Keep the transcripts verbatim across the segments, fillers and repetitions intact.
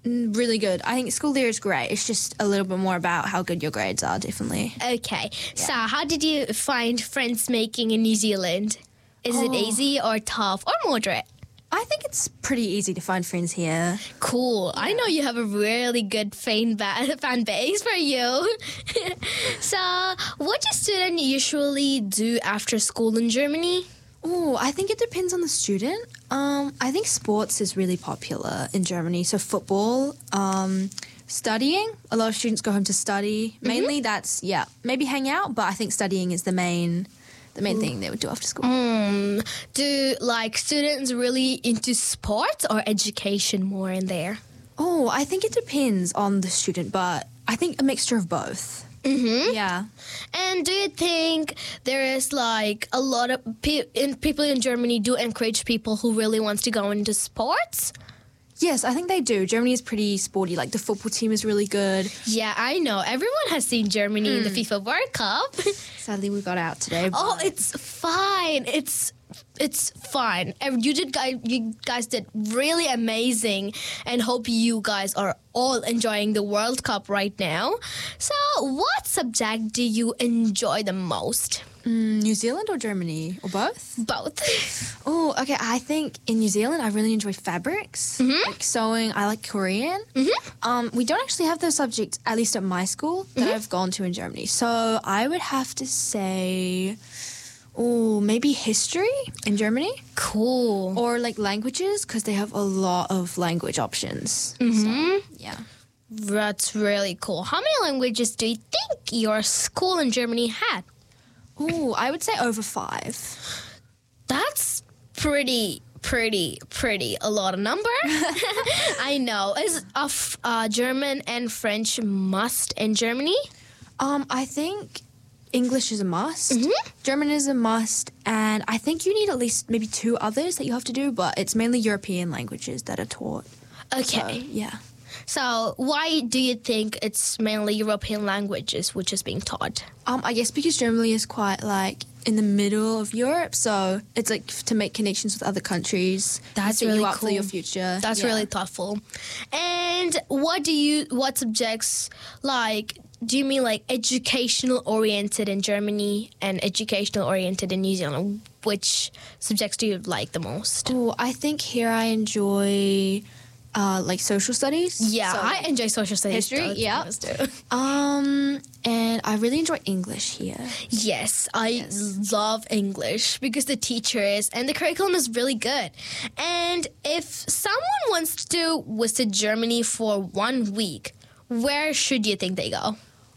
Mm, really good. I think school there is great. It's just a little bit more about how good your grades are, definitely. Okay. So how did you find friends making in New Zealand? Is it Oh. easy or tough or moderate? I think it's pretty easy to find friends here. Cool. I know you have a really good fan, ba- fan base for you. So what do students usually do after school in Germany? Oh, I think it depends on the student. Um, I think sports is really popular in Germany. So football, um, studying. A lot of students go home to study. Mainly that's, yeah, maybe hang out, but I think studying is the main the main thing they would do after school. Mm, do like students really into sports or education more in there? Oh, I think it depends on the student, but I think a mixture of both. Mm-hmm. Yeah. And do you think there is like a lot of pe- in, people in Germany do encourage people who really wants to go into sports? Yes, I think they do. Germany is pretty sporty. Like, the football team is really good. Yeah, I know. Everyone has seen Germany in the FIFA World Cup. Sadly, we got out today. Oh, but- it's fine. It's it's fine. And You did guys, you guys did really amazing, and hope you guys are all enjoying the World Cup right now. So, what subject do you enjoy the most? Mm, New Zealand or Germany? Or both? Both. Oh, okay. I think in New Zealand, I really enjoy fabrics. Like sewing. I like Korean. Um, we don't actually have those subjects, at least at my school, that I've gone to in Germany. So I would have to say, oh, maybe history in Germany. Cool. Or like languages, because they have a lot of language options. So, yeah. That's really cool. How many languages do you think your school in Germany had? Oh, I would say over five. That's pretty, pretty, pretty a lot of number. I know. Is of uh, German and French must in Germany? Um, I think English is a must. German is a must. And I think you need at least maybe two others that you have to do, but it's mainly European languages that are taught. So, Okay. yeah. So why do you think it's mainly European languages which is being taught? Um, I guess because Germany is quite like in the middle of Europe, so it's like f- to make connections with other countries. That's set really you up for cool. your future. That's Yeah. really thoughtful. And what do you, what subjects, like, do you mean like educational oriented in Germany and educational oriented in New Zealand? Which subjects do you like the most? Oh, I think here I enjoy uh, like social studies. Yeah, So, I enjoy social studies. history, both yeah. of those too. Um, and I really enjoy English here. Yes, I Yes. love English because the teachers and the curriculum is really good. And if someone wants to visit Germany for one week, where should you think they go?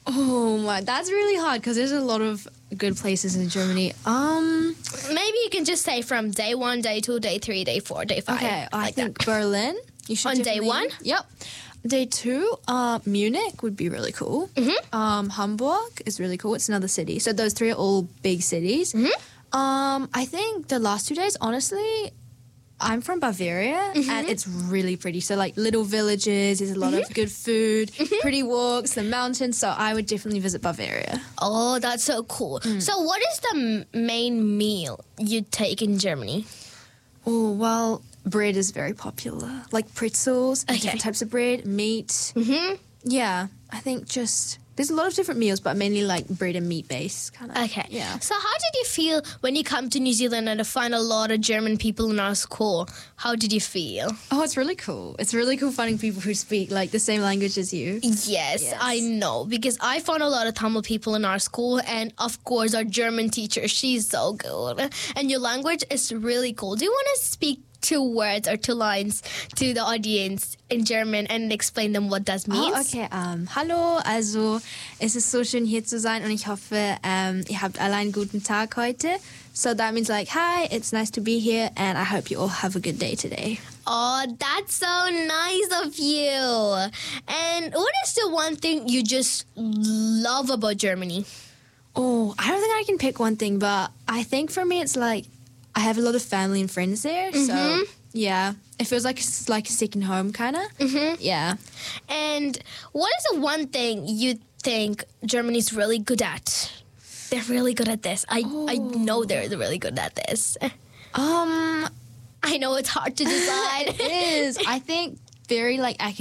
Oh my, that's really hard because there's a lot of good places in Germany. Um, Maybe you can just say from day one, day two, day three, day four, day five. okay, I like think that. Berlin. You should On day definitely- one? Yep. Day two, uh, Munich would be really cool. Mm-hmm. Um, Hamburg is really cool. It's another city. So those three are all big cities. Mm-hmm. Um, I think the last two days, honestly, I'm from Bavaria Mm-hmm. and it's really pretty. So like little villages, there's a lot Mm-hmm. of good food, pretty walks, the mountains. So I would definitely visit Bavaria. Oh, that's so cool. Mm. So what is the m- main meal you take in Germany? Oh, well, bread is very popular. Like pretzels, and Okay. different types of bread, meat. Mm-hmm. Yeah, I think just there's a lot of different meals, but mainly like bread and meat based kind of. Okay. Yeah. So how did you feel when you come to New Zealand and find a lot of German people in our school? How did you feel? Oh, it's really cool. It's really cool finding people who speak like the same language as you. Yes, Yes. I know, because I found a lot of Tamil people in our school, and of course our German teacher, she's so good. And your language is really cool. Do you want to speak two words or two lines to the audience in German and explain them what that means? Oh, okay. Um, hallo, also es ist so schön hier zu sein und ich hoffe, um, ihr habt alle einen guten Tag heute. So that means like, hi, it's nice to be here and I hope you all have a good day today. Oh, that's so nice of you. And what is the one thing you just love about Germany? Oh, I don't think I can pick one thing, but I think for me it's like I have a lot of family and friends there. So yeah, it feels like it's like a second home kind of. Mm-hmm. Yeah. And what is the one thing you think Germany's really good at? They're really good at this. I, I know they're really good at this. Um, I know it's hard to decide. it is. I think very like academic.